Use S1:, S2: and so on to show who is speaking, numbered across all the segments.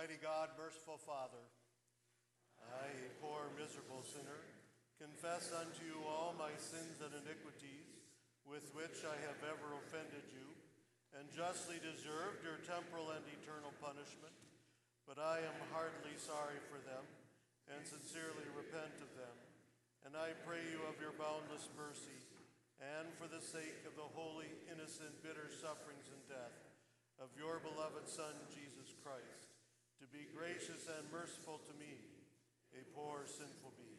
S1: Almighty God, merciful Father, I, a poor, miserable sinner, confess unto you all my sins and iniquities with which I have ever offended you, and justly deserved your temporal and eternal punishment. But I am heartily sorry for them, and sincerely repent of them. And I pray you of your boundless mercy, and for the sake of the holy, innocent, bitter sufferings and death of your beloved Son, Jesus Christ, to be gracious and merciful to me, a poor, sinful being.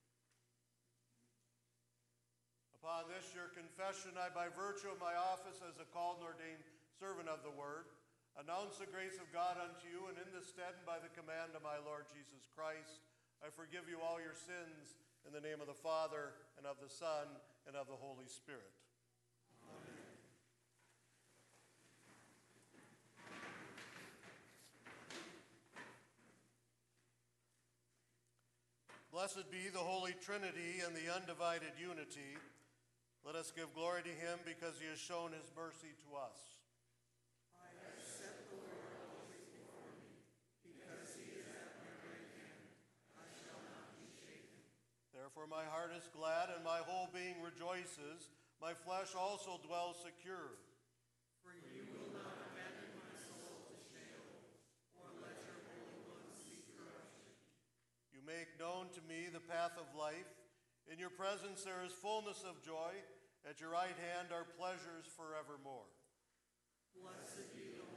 S1: Upon this, your confession, I, by virtue of my office as a called and ordained servant of the word, announce the grace of God unto you, and in this stead and by the command of my Lord Jesus Christ, I forgive you all your sins in the name of the Father, and of the Son, and of the Holy Spirit.
S2: Amen.
S1: Blessed be the Holy Trinity and the undivided unity. Let us give glory to him because he has shown his mercy to us.
S2: I have set the Lord always before me. Because he is at my right hand, I shall not be shaken.
S1: Therefore my heart is glad and my whole being rejoices. My flesh also dwells secure.
S2: For you will not abandon my soul to Sheol, or let your Holy One see corruption.
S1: You make known to me the path of life. In your presence there is fullness of joy. At your right hand are pleasures forevermore.
S2: Blessed be the